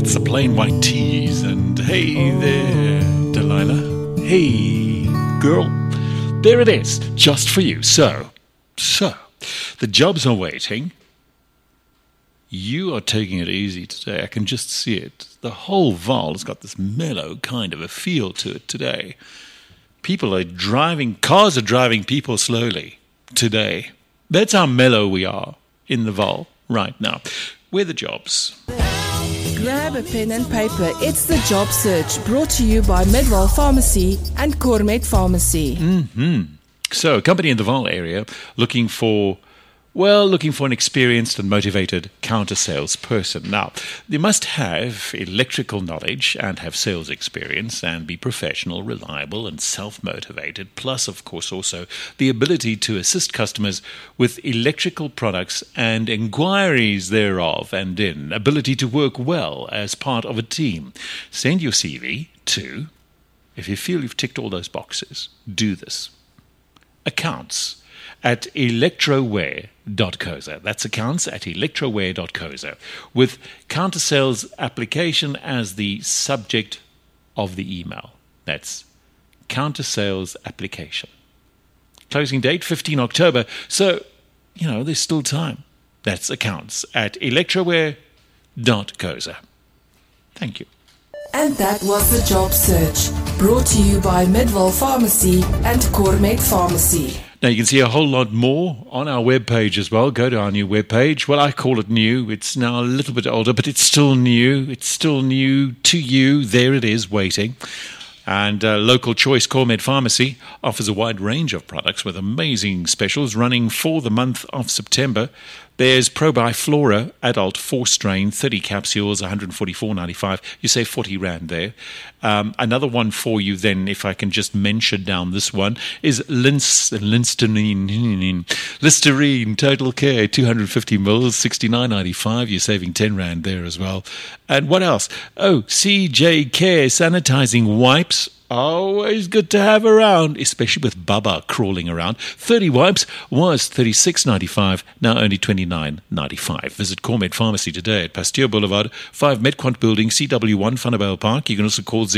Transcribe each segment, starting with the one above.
It's the Plain White Tees, and hey there, Delilah. Hey, girl. There it is, just for you. So, the jobs are waiting. You are taking it easy today. I can just see it. The whole Vaal has got this mellow kind of a feel to it today. Cars are driving people slowly today. That's how mellow we are in the Vaal right now. Where are the jobs? Grab a pen and paper. It's the Job Search, brought to you by Midwell Pharmacy and Cormet Pharmacy. So, a company in the Vaal area looking for an experienced and motivated counter-sales person. Now, they must have electrical knowledge and have sales experience and be professional, reliable, and self-motivated, plus, of course, also the ability to assist customers with electrical products and inquiries thereof, and ability to work well as part of a team. Send your CV to, if you feel you've ticked all those boxes, do this. Accounts at electroware.coza. That's accounts at electroware.coza, with counter-sales application as the subject of the email. That's counter-sales application. Closing date, 15 October. So, there's still time. That's accounts at electroware.coza. Thank you. And that was the Job Search, brought to you by Midwell Pharmacy and Cormet Pharmacy. Now, you can see a whole lot more on our webpage as well. Go to our new webpage. Well, I call it new. It's now a little bit older, but it's still new. It's still new to you. There it is, waiting. And Local Choice Cormet Pharmacy offers a wide range of products with amazing specials running for the month of September. There's Probiflora Adult 4-strain, 30 capsules, $144.95. You save 40 Rand there. Another one for you then, if I can just mention down this one, is Listerine Total Care, 250 mils, $69.95. You're saving 10 Rand there as well. And what else? Oh, CJ Care Sanitizing Wipes. Always good to have around, especially with Baba crawling around. 30 wipes was $36.95, now only $29.95. Visit Cormet Pharmacy today at Pasteur Boulevard, 5 Medquant Building, CW1, Vanderbilt Park. You can also call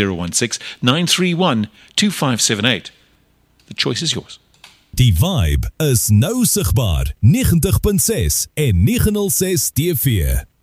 016-931-2578. The choice is yours. Die Vibe is nou sigbaar 90.6 en 906 TV.